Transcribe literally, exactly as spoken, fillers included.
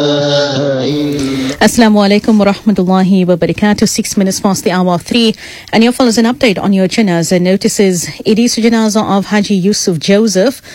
Assalamu alaikum wa rahmatullahi wa barakatuh. Six minutes past the hour of three. And here follows an update on your janazah notices. It is janazah of Haji Yusuf Joseph,